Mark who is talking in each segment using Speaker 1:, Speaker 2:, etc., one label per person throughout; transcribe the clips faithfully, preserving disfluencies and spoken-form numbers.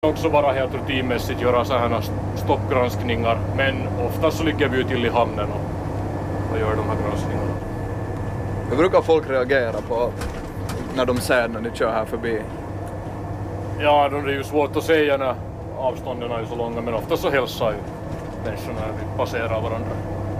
Speaker 1: Också bara helt rutinmässigt göra så här stoppgranskningar, men oftast så ligger vi ju till i hamnen och, och gör de här granskningarna.
Speaker 2: Hur brukar folk reagera på när de ser när ni kör här förbi?
Speaker 1: Ja, det är ju svårt att säga när avstånden är så långa, men ofta så hälsar ju människorna när vi passerar varandra.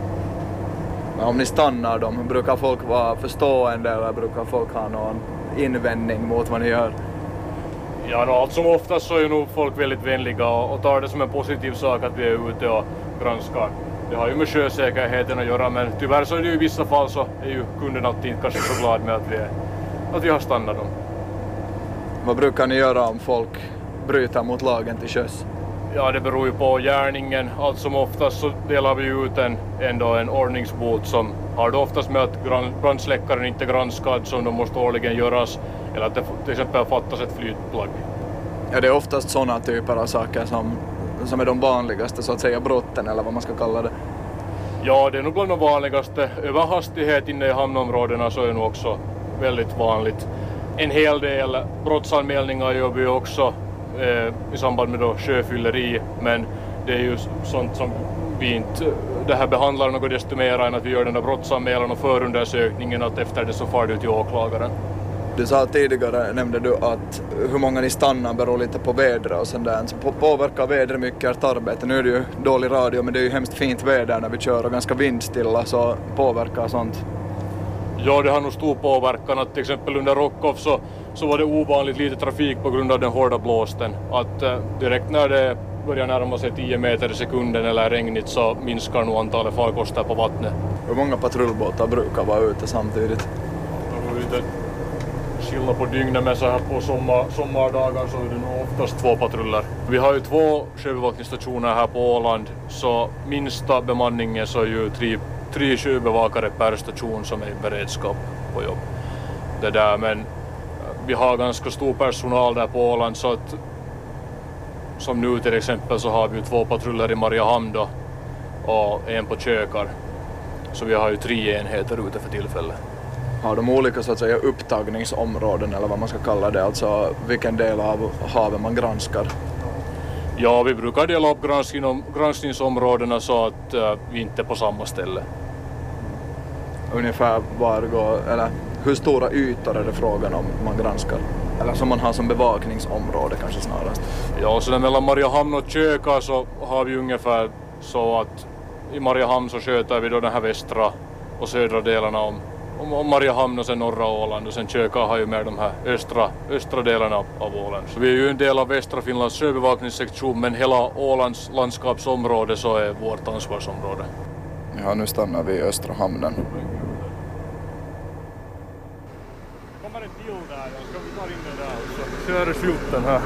Speaker 2: Men om ni stannar dem, brukar folk vara förstående eller brukar folk ha någon invändning mot vad ni gör?
Speaker 1: Ja, no, allt som oftast så är ju nog folk väldigt vänliga och, och tar det som en positiv sak att vi är ute och granskar. Det har ju med sjösäkerheten att göra, men tyvärr så är det ju i vissa fall så är ju kunden alltid kanske så glad med att vi, är, att vi har stannat dem.
Speaker 2: Vad brukar ni göra om folk bryter mot lagen till sjöss?
Speaker 1: Ja, det beror ju på gärningen. Allt som oftast så delar vi ut en, ändå en ordningsbot som har det oftast med att brandsläckaren inte är granskad som de måste årligen göras, eller att det till exempel fattas ett flytplagg.
Speaker 2: Ja, det är oftast sådana typer av saker som, som är de vanligaste så att säga brotten eller vad man ska kalla det.
Speaker 1: Ja, det är nog bland de vanligaste. Överhastighet inne i hamnområdena så är nog också väldigt vanligt. En hel del brottsanmälningar gör vi också eh, i samband med då sjöfylleri, men det är ju sånt som vi inte det här behandlar något desto mer än att vi gör den där brottsanmälan och förundersökningen, att efter det så far det till åklagaren.
Speaker 2: Du sa tidigare, nämnde du att hur många ni stannar beror lite på vädret och sånt där. Så påverkar vädret mycket ert arbete? Nu är det ju dålig radio, men det är ju hemskt fint väder när vi kör och ganska vindstilla, så påverkar sånt.
Speaker 1: Ja, det har nog stor påverkan. Att till exempel under Rockoff så, så var det ovanligt lite trafik på grund av den hårda blåsten. Att eh, direkt när det börjar närma sig tio meter i sekunden eller regnigt så minskar nog antalet farkoster på vattnet.
Speaker 2: Hur många patrullbåtar brukar vara ute samtidigt?
Speaker 1: Ute skillnad på dygnet, men så här på sommar, sommardagar så är det nog oftast två patruller. Vi har ju två sjöbevakningsstationer här på Åland, så minsta bemanningen så är ju tre, tre sjöbevakare per station som är i beredskap på jobb. Det där, men vi har ganska stor personal där på Åland, så att som nu till exempel så har vi ju två patruller i Mariehamn då, och en på Kökar. Så vi har ju tre enheter ute för tillfället.
Speaker 2: Har de olika så att säga upptagningsområden eller vad man ska kalla det, alltså vilken del av havet man granskar?
Speaker 1: Ja, vi brukar dela upp granskning, granskningsområdena så att uh, vi inte är på samma ställe.
Speaker 2: Ungefär var går, eller hur stora ytor är det frågan om man granskar? Eller som man har som bevakningsområde kanske snarast?
Speaker 1: Ja, så mellan Mariehamn och Kökar så har vi ungefär så att i Mariehamn så sköter vi då den här västra och södra delarna om om Mariehamn och sen norra Åland, och sen Kökar har ju med de här östra, östra delarna av Åland. Så vi är ju en del av västra Finlands sjöbevakningssektion, men hela Ålands landskapsområde så är vårt ansvarsområde.
Speaker 2: Ja, nu stannar vi i östra hamnen.
Speaker 1: Kommer en bil där, jag ska vi ta in den där och så kör skylten här.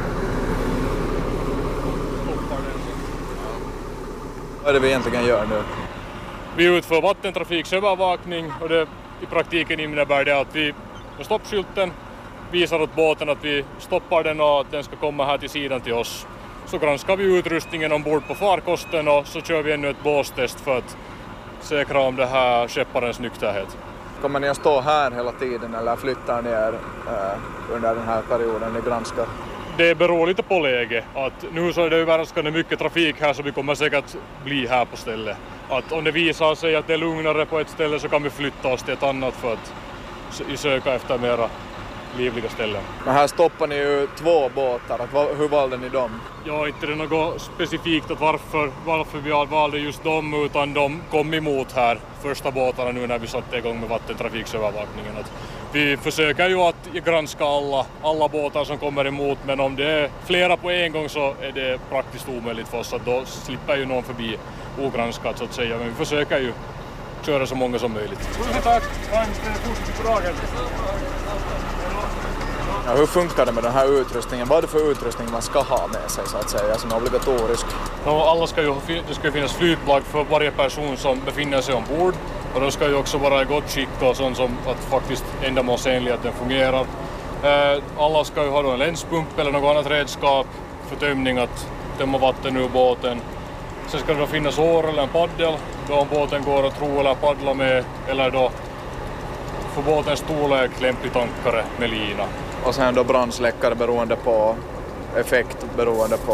Speaker 1: Stoppar den.
Speaker 2: Vad är det vi egentligen gör nu?
Speaker 1: Vi utför vattentrafiksövervakning, och det i praktiken innebär det att vi med stoppskylten visar åt båten att vi stoppar den och att den ska komma här till sidan till oss. Så granskar vi utrustningen ombord på farkosten och så kör vi ännu ett båstest för att säkra om det här skepparens nykterhet.
Speaker 2: Kommer ni att stå här hela tiden eller flyttar ni er eh, under den här perioden ni granskar?
Speaker 1: Det beror lite på läge. Att nu så är det överraskande mycket trafik här, så vi kommer säkert bli här på stället. Att om det visar sig att det är lugnare på ett ställe så kan vi flytta oss till ett annat för att söka efter mera livliga ställen.
Speaker 2: Men här stoppar ni ju två båtar. Att, hur valde ni dem?
Speaker 1: Ja, inte det är något specifikt att varför, varför vi valde just dem, utan de kom emot här, första båtarna nu när vi satte igång med vattentrafiksövervakningen. Att vi försöker ju att granska alla, alla båtar som kommer emot, men om det är flera på en gång så är det praktiskt omöjligt för oss, att då slipper ju någon förbi ogranskat så att säga, men vi försöker ju köra så många som möjligt. Tack!
Speaker 2: Ja, hur funkar det med den här utrustningen? Vad är det för utrustning man ska ha med sig så att säga, som är obligatorisk?
Speaker 1: Ja, alla ska ju, det ska ju finnas flytplagg för varje person som befinner sig ombord, och de ska ju också vara i gott skick och sånt som att faktiskt ändamålsenligt att den fungerar. Alla ska ju ha då en länspump eller något annat redskap för tömning, att tömma vatten ur båten. Sen ska det då finnas år eller en paddel då om båten går att ro eller paddla med, eller då för båtens storlek lämplig tankare med lina.
Speaker 2: Och sen då brandsläckare beroende på effekt beroende på